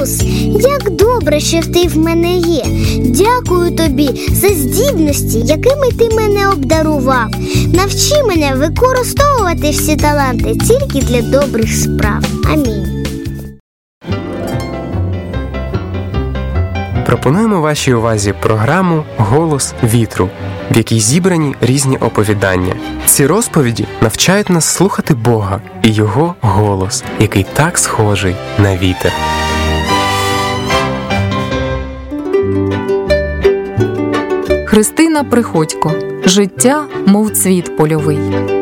Ісус, як добре, що ти в мене є. Дякую тобі за здібності, якими ти мене обдарував. Навчи мене використовувати всі таланти тільки для добрих справ. Амінь. Пропонуємо вашій увазі програму «Голос вітру», в якій зібрані різні оповідання. Ці розповіді навчають нас слухати Бога і Його голос, який так схожий на вітер. Христина Приходько. Життя, мов цвіт польовий.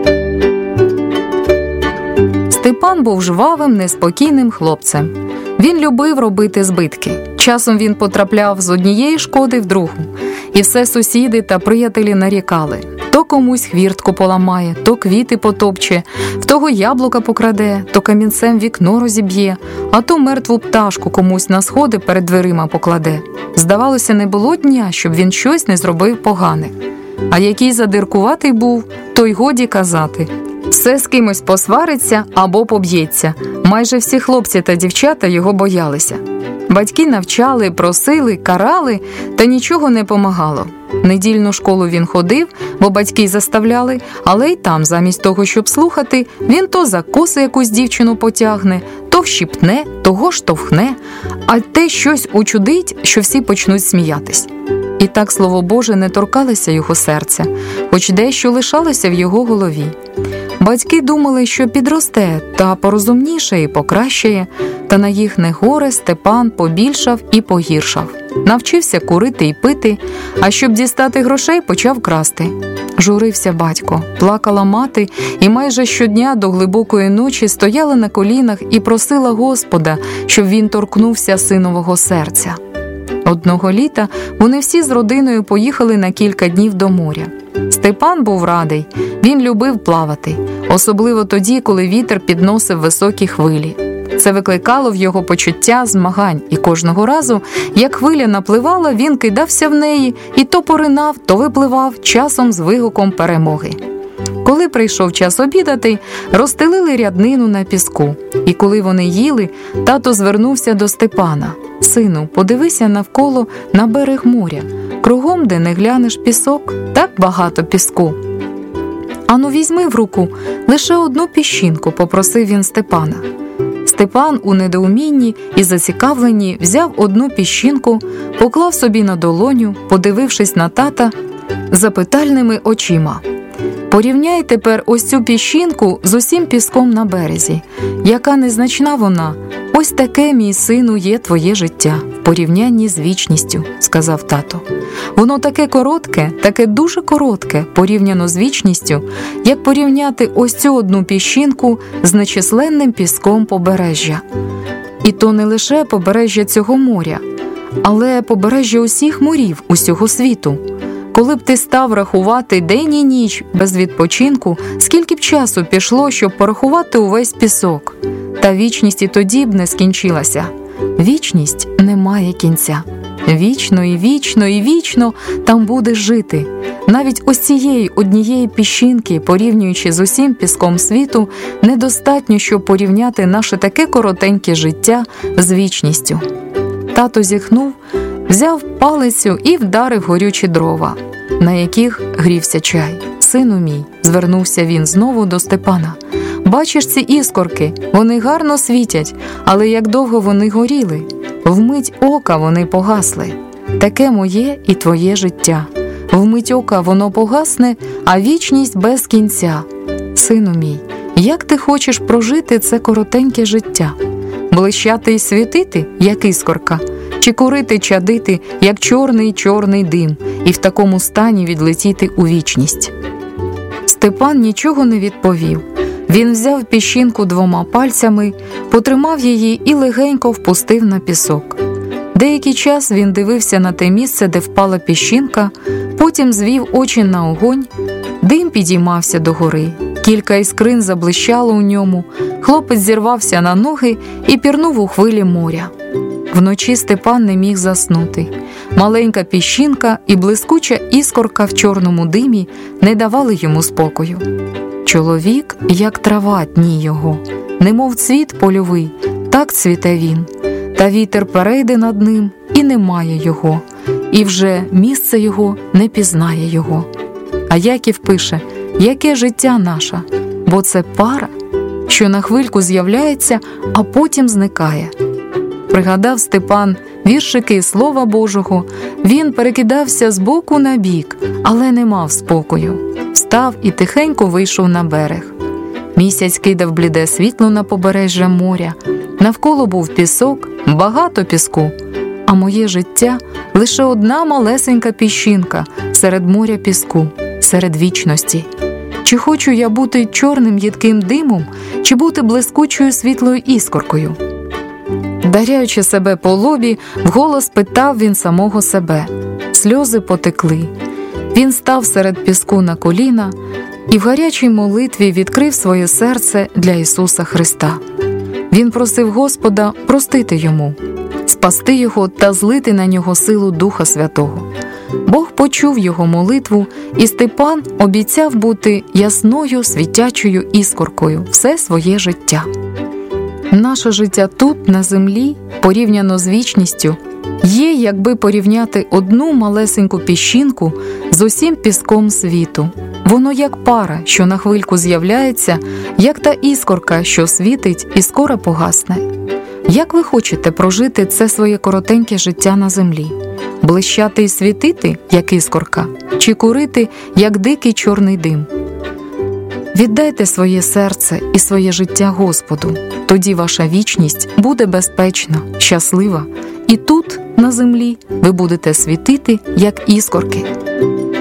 Степан був жвавим, неспокійним хлопцем. Він любив робити збитки. Часом він потрапляв з однієї шкоди в другу. І все сусіди та приятелі нарікали. То комусь хвіртку поламає, то квіти потопче, в того яблука покраде, то камінцем вікно розіб'є, а то мертву пташку комусь на сходи перед дверима покладе. Здавалося, не було дня, щоб він щось не зробив погане. А який задиркуватий був, то й годі казати. Все з кимось посвариться або поб'ється. Майже всі хлопці та дівчата його боялися. Батьки навчали, просили, карали, та нічого не помагало. В недільну школу він ходив, бо батьки заставляли, але й там, замість того, щоб слухати, він то за коси якусь дівчину потягне, то вщипне, того штовхне, а те щось учудить, що всі почнуть сміятись. І так, Слово Боже, не торкалося його серця, хоч дещо лишалося в його голові. Батьки думали, що підросте та порозумніше і покращає, та на їхнє горе Степан побільшав і погіршав. Навчився курити і пити, а щоб дістати грошей, почав красти. Журився батько, плакала мати і майже щодня до глибокої ночі стояла на колінах і просила Господа, щоб він торкнувся синового серця. Одного літа вони всі з родиною поїхали на кілька днів до моря. Степан був радий, він любив плавати, особливо тоді, коли вітер підносив високі хвилі. Це викликало в його почуття змагань, і кожного разу, як хвиля напливала, він кидався в неї і то поринав, то випливав, часом з вигуком перемоги. Коли прийшов час обідати, розстелили ряднину на піску. І коли вони їли, тато звернувся до Степана. «Сину, подивися навколо на берег моря. Кругом, де не глянеш, пісок, так багато піску. Ану, візьми в руку лише одну піщинку», – попросив він Степана. Степан у недоумінні і зацікавленні взяв одну піщинку, поклав собі на долоню, подивившись на тата запитальними очима. «Порівняй тепер ось цю піщинку з усім піском на березі. Яка незначна вона. Ось таке, мій сину, є твоє життя в порівнянні з вічністю», – сказав тато. «Воно таке коротке, таке дуже коротке, порівняно з вічністю, як порівняти ось цю одну піщинку з нечисленним піском побережжя. І то не лише побережжя цього моря, але побережжя усіх морів усього світу. Коли б ти став рахувати день і ніч без відпочинку, скільки б часу пішло, щоб порахувати увесь пісок? Та вічність і тоді б не скінчилася. Вічність не має кінця. Вічно і вічно і вічно там будеш жити. Навіть ось цієї однієї піщинки, порівнюючи з усім піском світу, недостатньо, щоб порівняти наше таке коротеньке життя з вічністю». Тато зітхнув, взяв палицю і вдарив горючі дрова, на яких грівся чай. «Сину мій», – звернувся він знову до Степана, – «бачиш ці іскорки? Вони гарно світять, але як довго вони горіли? Вмить ока вони погасли. Таке моє і твоє життя. Вмить ока воно погасне, а вічність без кінця. Сину мій, як ти хочеш прожити це коротеньке життя? Блищати й світити, як іскорка? Чи курити, чадити, як чорний дим, і в такому стані відлетіти у вічність?» Степан нічого не відповів. Він взяв піщинку двома пальцями, потримав її і легенько впустив на пісок. Деякий час він дивився на те місце, де впала піщинка, потім звів очі на огонь. Дим підіймався догори, кілька іскрин заблищало у ньому, хлопець зірвався на ноги і пірнув у хвилі моря. Вночі Степан не міг заснути. Маленька піщинка і блискуча іскорка в чорному димі не давали йому спокою. Чоловік, як трава, дні його, немов цвіт польовий, так цвіте він. та вітер перейде над ним, і немає його, і вже місце його не пізнає його. А Яків пише: яке життя наше, бо це пара, що на хвильку з'являється, а потім зникає. Пригадав Степан віршики Слова Божого, він перекидався з боку на бік, але не мав спокою. Встав і тихенько вийшов на берег. Місяць кидав бліде світло на побережжя моря, навколо був пісок, багато піску, а моє життя – лише одна малесенька піщинка серед моря піску, серед вічності. Чи хочу я бути чорним їдким димом, чи бути блискучою світлою іскоркою? Даряючи себе по лобі, вголос питав він самого себе. Сльози потекли. Він став серед піску на коліна і в гарячій молитві відкрив своє серце для Ісуса Христа. Він просив Господа простити йому, спасти його та злити на нього силу Духа Святого. Бог почув його молитву, і Степан обіцяв бути ясною, світячою іскоркою все своє життя. Наше життя тут, на землі, порівняно з вічністю, є, якби порівняти одну малесеньку піщинку з усім піском світу. Воно як пара, що на хвильку з'являється, як та іскорка, що світить і скоро погасне. Як ви хочете прожити це своє коротеньке життя на землі? Блищати і світити, як іскорка, чи курити, як дикий чорний дим? Віддайте своє серце і своє життя Господу, тоді ваша вічність буде безпечна, щаслива, і тут, на землі, ви будете світити, як іскорки.